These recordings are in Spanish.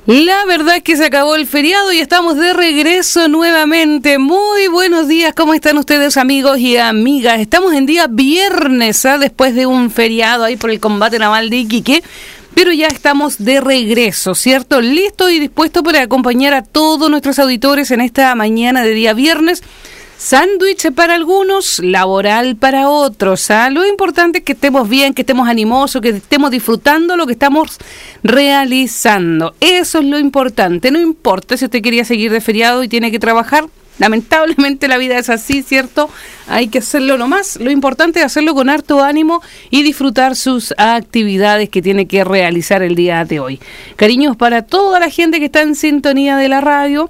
La verdad es que se acabó el feriado y estamos de regreso nuevamente. Muy buenos días, ¿cómo están ustedes, amigos y amigas? Estamos en día viernes, después de un feriado ahí por el combate naval de Iquique, pero ya estamos de regreso, ¿cierto? Listo y dispuesto para acompañar a todos nuestros auditores en esta mañana de día viernes. Sándwich para algunos, laboral para otros. Lo importante es que estemos bien, que estemos animosos, que estemos disfrutando lo que estamos realizando. Eso es lo importante. No importa si usted quería seguir de feriado y tiene que trabajar. Lamentablemente la vida es así, ¿cierto? Hay que hacerlo nomás. Lo importante es hacerlo con harto ánimo y disfrutar sus actividades que tiene que realizar el día de hoy. Cariños para toda la gente que está en sintonía de la radio.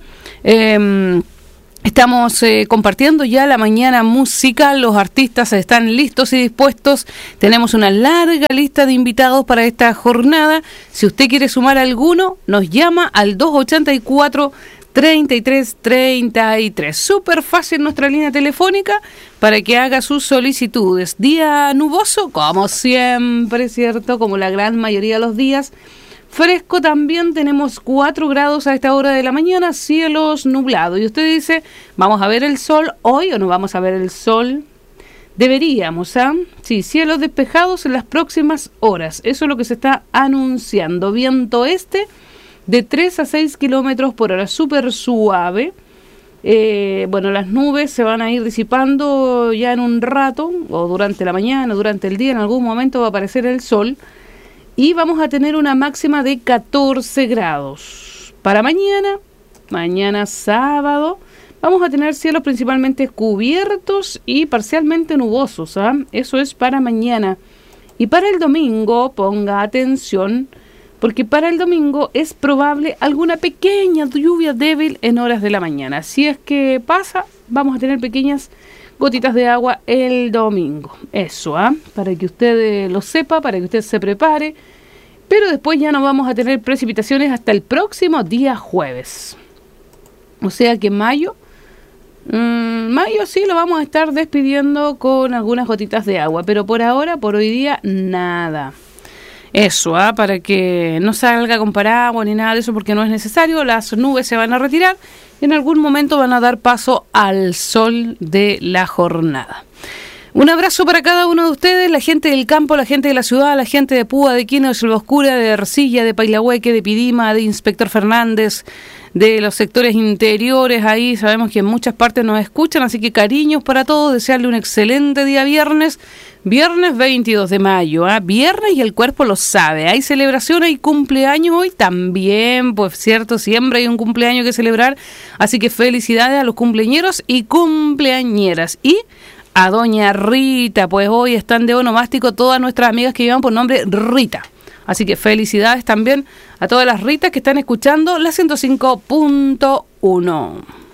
Estamos compartiendo ya la mañana musical, los artistas están listos y dispuestos, tenemos una larga lista de invitados para esta jornada. Si usted quiere sumar alguno, nos llama al 284-3333. Súper fácil nuestra línea telefónica para que haga sus solicitudes. Día nuboso, como siempre, ¿cierto? Como la gran mayoría de los días. Fresco también, tenemos 4 grados a esta hora de la mañana, cielos nublados. Y usted dice, ¿vamos a ver el sol hoy o no vamos a ver el sol? Deberíamos, Sí, cielos despejados en las próximas horas. Eso es lo que se está anunciando. Viento este de 3 a 6 kilómetros por hora, súper suave. Las nubes se van a ir disipando ya en un rato, o durante la mañana, durante el día, en algún momento va a aparecer el sol. Y vamos a tener una máxima de 14 grados. Para mañana sábado, vamos a tener cielos principalmente cubiertos y parcialmente nubosos. Eso es para mañana. Y para el domingo, ponga atención, porque para el domingo es probable alguna pequeña lluvia débil en horas de la mañana. Si es que pasa, vamos a tener pequeñas gotitas de agua el domingo. Eso, para que usted lo sepa, para que usted se prepare. Pero después ya no vamos a tener precipitaciones hasta el próximo día jueves. O sea que mayo sí lo vamos a estar despidiendo con algunas gotitas de agua. Pero por ahora, por hoy día, nada. Eso, para que no salga con paraguas ni nada de eso, porque no es necesario. Las nubes se van a retirar y en algún momento van a dar paso al sol de la jornada. Un abrazo para cada uno de ustedes, la gente del campo, la gente de la ciudad, la gente de Púa, de Quino, de Selva Oscura, de Ercilla, de Pailahueque, de Pidima, de Inspector Fernández, de los sectores interiores. Ahí sabemos que en muchas partes nos escuchan, así que cariños para todos, desearle un excelente día viernes 22 de mayo, viernes y el cuerpo lo sabe. Hay celebración, hay cumpleaños hoy también, pues cierto, siempre hay un cumpleaños que celebrar, así que felicidades a los cumpleañeros y cumpleañeras. Y a doña Rita, pues hoy están de onomástico todas nuestras amigas que llevan por nombre Rita. Así que felicidades también a todas las Ritas que están escuchando la 105.1.